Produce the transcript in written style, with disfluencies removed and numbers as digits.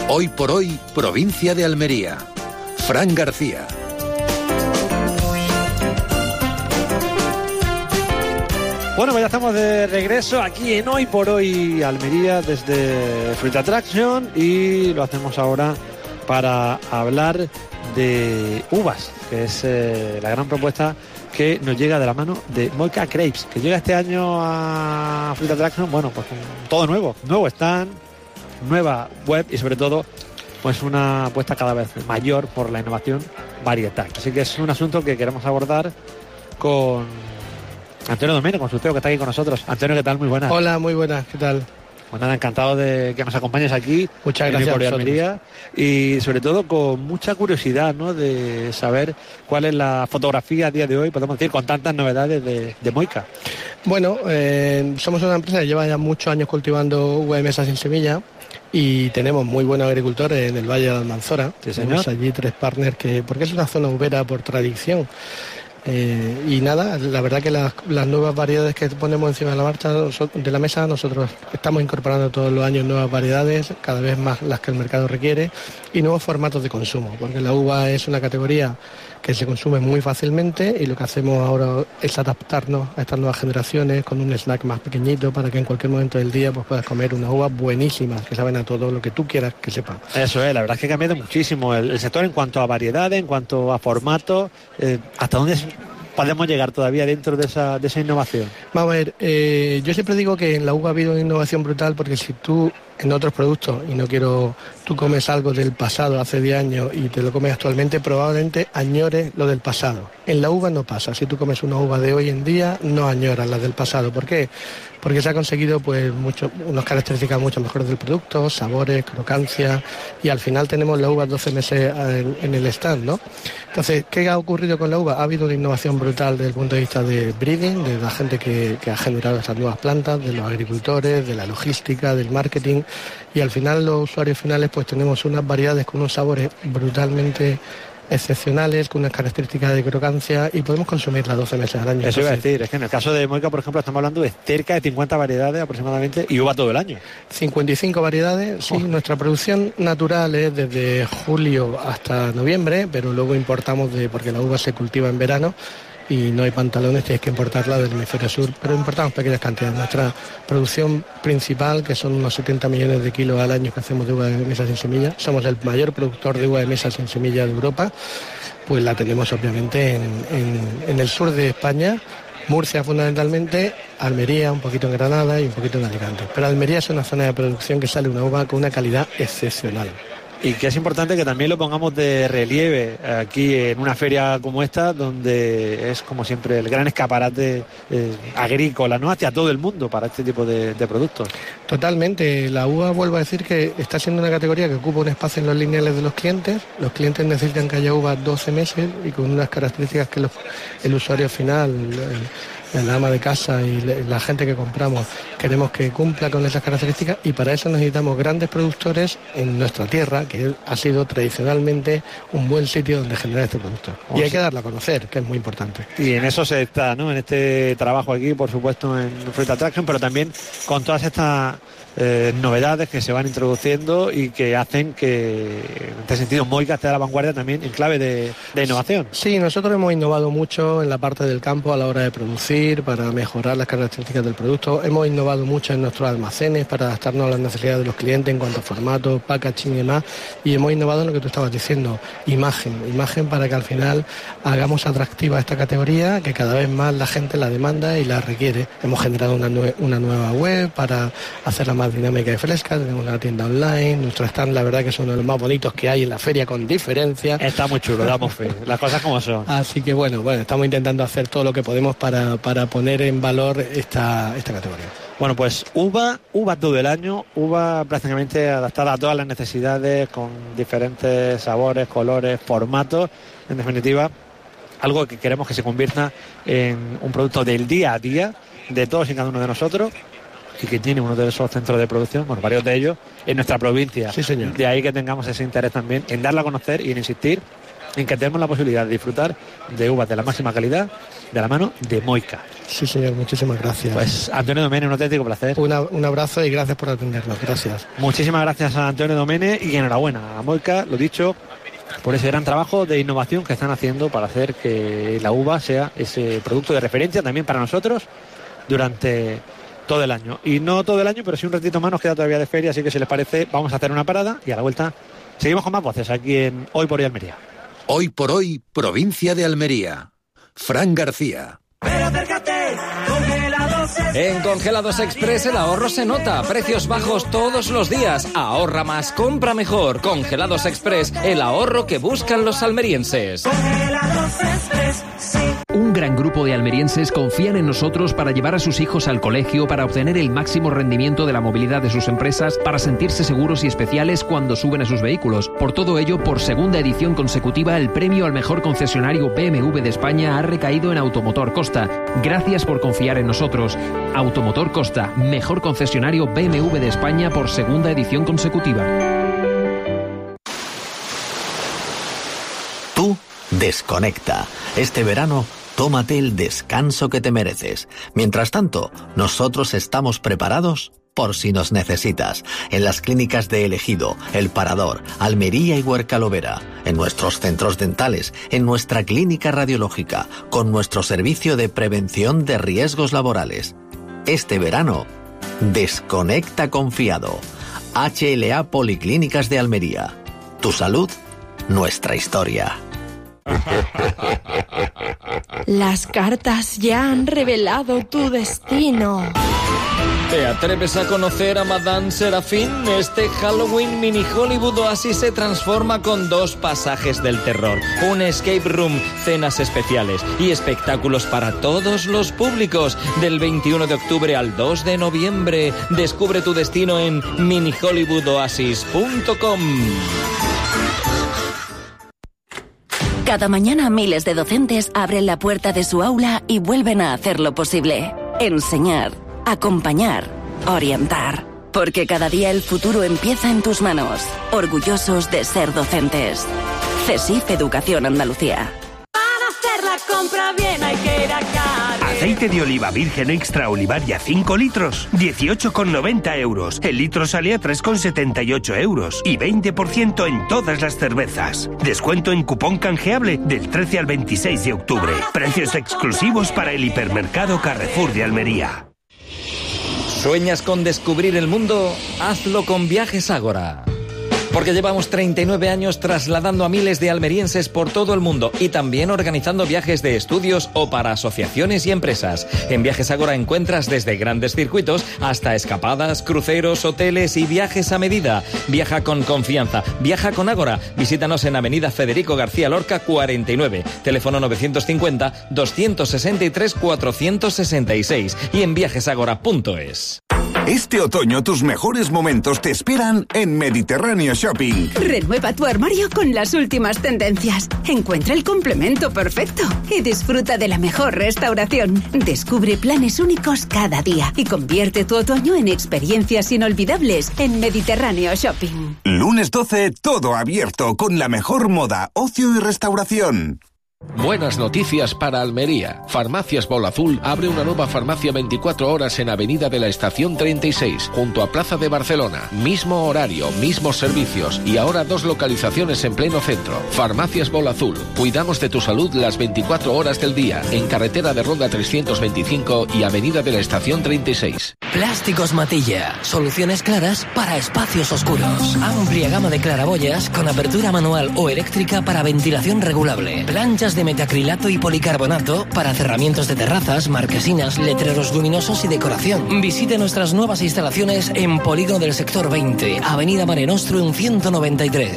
Hoy por hoy, provincia de Almería. Fran García. Bueno, pues ya estamos de regreso aquí en Hoy por Hoy Almería desde Fruit Attraction y lo hacemos ahora para hablar de uvas, que es la gran propuesta que nos llega de la mano de Moika Grapes, que llega este año a Fruit Attraction, bueno, pues con todo nuevo stand, nueva web y sobre todo pues una apuesta cada vez mayor por la innovación varietal. Así que es un asunto que queremos abordar con Antonio Domeno, consultero, que está aquí con nosotros. Antonio, ¿qué tal? Muy buenas. Hola, muy buenas, ¿qué tal? Pues nada, encantado de que nos acompañes aquí. Muchas gracias. En Almería, y sobre todo con mucha curiosidad, ¿no?, de saber cuál es la fotografía a día de hoy, podemos decir, con tantas novedades de Moika. Bueno, somos una empresa que lleva ya muchos años cultivando uva de mesa sin semilla y tenemos muy buenos agricultores en el Valle de Almanzora. Sí, tenemos allí 3 partners, porque es una zona uvera por tradición. Y nada, la verdad que las nuevas variedades que ponemos encima de la marcha de la mesa, nosotros estamos incorporando todos los años nuevas variedades, cada vez más las que el mercado requiere, y nuevos formatos de consumo, porque la uva es una categoría que se consume muy fácilmente y lo que hacemos ahora es adaptarnos a estas nuevas generaciones con un snack más pequeñito para que en cualquier momento del día pues puedas comer unas uvas buenísimas que saben a todo lo que tú quieras que sepan. Eso es, la verdad es que ha cambiado muchísimo el sector en cuanto a variedades, en cuanto a formato. ¿Hasta dónde podemos llegar todavía dentro de esa innovación? Vamos a ver, yo siempre digo que en la uva ha habido una innovación brutal, porque si tú en otros productos, tú comes algo del pasado hace 10 años y te lo comes actualmente, probablemente añores lo del pasado. En la uva no pasa. Si tú comes una uva de hoy en día, no añoras las del pasado. ¿Por qué? Porque se ha conseguido pues unas características mucho mejores del producto, sabores, crocancia, y al final tenemos la uva 12 meses en el stand, ¿no? Entonces, ¿qué ha ocurrido con la uva? Ha habido una innovación brutal desde el punto de vista de breeding, de la gente que ha generado estas nuevas plantas, de los agricultores, de la logística, del marketing, y al final los usuarios finales pues tenemos unas variedades con unos sabores brutalmente excepcionales, con unas características de crocancia, y podemos consumir las 12 meses al año. Eso iba a decir, es que en el caso de Moika, por ejemplo, estamos hablando de cerca de 50 variedades aproximadamente y uva todo el año. 55 variedades, sí. Nuestra producción natural es desde julio hasta noviembre, pero luego importamos porque la uva se cultiva en verano y no hay pantalones, tienes que importarla del hemisferio sur, pero importamos pequeñas cantidades. Nuestra producción principal, que son unos 70 millones de kilos al año que hacemos de uva de mesa sin semilla, somos el mayor productor de uva de mesa sin semilla de Europa, pues la tenemos obviamente en el sur de España, Murcia fundamentalmente, Almería, un poquito en Granada y un poquito en Alicante. Pero Almería es una zona de producción que sale una uva con una calidad excepcional. Y que es importante que también lo pongamos de relieve aquí en una feria como esta, donde es como siempre el gran escaparate agrícola, ¿no?, hacia todo el mundo para este tipo de productos. Totalmente, la uva, vuelvo a decir que está siendo una categoría que ocupa un espacio en los lineales de los clientes. Los clientes necesitan que haya uva 12 meses y con unas características que el usuario final, el ama de casa y la gente que compramos queremos que cumpla con esas características, y para eso necesitamos grandes productores en nuestra tierra, que ha sido tradicionalmente un buen sitio donde generar este producto. Y hay que darlo a conocer, que es muy importante. Y en eso se está, ¿no?, en este trabajo aquí, por supuesto, en Fruit Attraction, pero también con todas estas novedades que se van introduciendo y que hacen que, en este sentido, Moika esté a la vanguardia también en clave de innovación. Sí, nosotros hemos innovado mucho en la parte del campo a la hora de producir, para mejorar las características del producto. Hemos innovado mucho en nuestros almacenes para adaptarnos a las necesidades de los clientes en cuanto a formato, packaging y demás. Y hemos innovado en lo que tú estabas diciendo, imagen para que al final hagamos atractiva esta categoría, que cada vez más la gente la demanda y la requiere. Hemos generado una nueva web para hacerla más dinámica y fresca. Tenemos una tienda online, nuestro stand, la verdad que es uno de los más bonitos que hay en la feria, con diferencia. Está muy chulo, damos fe, las cosas como son. Así que bueno, estamos intentando hacer todo lo que podemos para poner en valor esta categoría. Bueno, pues uva todo el año, uva prácticamente adaptada a todas las necesidades, con diferentes sabores, colores, formatos, en definitiva, algo que queremos que se convierta en un producto del día a día de todos y cada uno de nosotros, y que tiene uno de esos centros de producción, bueno, varios de ellos, en nuestra provincia. Sí, señor. De ahí que tengamos ese interés también en darla a conocer y en insistir en que tenemos la posibilidad de disfrutar de uvas de la máxima calidad de la mano de Moica. Sí, señor, muchísimas gracias. Pues Antonio Domene, un auténtico placer. Un abrazo y gracias por atendernos. Gracias. Muchísimas gracias a Antonio Domene y enhorabuena a Moica, lo dicho, por ese gran trabajo de innovación que están haciendo para hacer que la uva sea ese producto de referencia también para nosotros durante todo el año. Y no todo el año, pero sí un ratito más nos queda todavía de feria, así que si les parece vamos a hacer una parada y a la vuelta seguimos con más voces aquí en Hoy por Hoy Almería. Hoy por Hoy, provincia de Almería. Fran García. En Congelados Express el ahorro se nota. Precios bajos todos los días. Ahorra más, compra mejor. Congelados Express, el ahorro que buscan los almerienses. Un gran grupo de almerienses confían en nosotros para llevar a sus hijos al colegio, para obtener el máximo rendimiento de la movilidad de sus empresas, para sentirse seguros y especiales cuando suben a sus vehículos. Por todo ello, por segunda edición consecutiva, el premio al mejor concesionario BMW de España ha recaído en Automotor Costa. Gracias por confiar en nosotros. Automotor Costa, mejor concesionario BMW de España por segunda edición consecutiva. Tú desconecta. Este verano, tómate el descanso que te mereces. Mientras tanto, nosotros estamos preparados por si nos necesitas. En las clínicas de El Ejido, El Parador, Almería y Huerca-Lovera, en nuestros centros dentales, en nuestra clínica radiológica, con nuestro servicio de prevención de riesgos laborales. Este verano, desconecta confiado. HLA Policlínicas de Almería. Tu salud, nuestra historia. Las cartas ya han revelado tu destino. ¿Te atreves a conocer a Madame Serafín? Este Halloween Mini Hollywood Oasis se transforma con 2 pasajes del terror, un escape room, cenas especiales y espectáculos para todos los públicos. Del 21 de octubre al 2 de noviembre. Descubre tu destino en minihollywoodoasis.com. Cada mañana miles de docentes abren la puerta de su aula y vuelven a hacer lo posible. Enseñar, acompañar, orientar. Porque cada día el futuro empieza en tus manos. Orgullosos de ser docentes. CESIF Educación Andalucía. Para hacer la compra bien hay que ir a Cádiz. Aceite de oliva virgen extra Olivaria 5 litros, 18,90 euros. El litro sale a 3,78 euros. Y 20% en todas las cervezas. Descuento en cupón canjeable del 13 al 26 de octubre. Precios exclusivos para el hipermercado Carrefour de Almería. ¿Sueñas con descubrir el mundo? Hazlo con Viajes Ágora. Porque llevamos 39 años trasladando a miles de almerienses por todo el mundo y también organizando viajes de estudios o para asociaciones y empresas. En Viajes Ágora encuentras desde grandes circuitos hasta escapadas, cruceros, hoteles y viajes a medida. Viaja con confianza, viaja con Ágora. Visítanos en Avenida Federico García Lorca 49, teléfono 950-263-466 y en viajesagora.es. Este otoño tus mejores momentos te esperan en Mediterráneo Shopping. Renueva tu armario con las últimas tendencias. Encuentra el complemento perfecto y disfruta de la mejor restauración. Descubre planes únicos cada día y convierte tu otoño en experiencias inolvidables en Mediterráneo Shopping. Lunes 12, todo abierto con la mejor moda, ocio y restauración. Buenas noticias para Almería. Farmacias Bola Azul abre una nueva farmacia 24 horas en Avenida de la Estación 36, junto a Plaza de Barcelona. Mismo horario, mismos servicios y ahora 2 localizaciones en pleno centro. Farmacias Bola Azul. Cuidamos de tu salud las 24 horas del día. En carretera de Ronda 325 y Avenida de la Estación 36. Plásticos Matilla. Soluciones claras para espacios oscuros. Amplia gama de claraboyas con apertura manual o eléctrica para ventilación regulable. Planchas de metacrilato y policarbonato para cerramientos de terrazas, marquesinas, letreros luminosos y decoración. Visite nuestras nuevas instalaciones en Polígono del Sector 20, Avenida Mare Nostrum 193.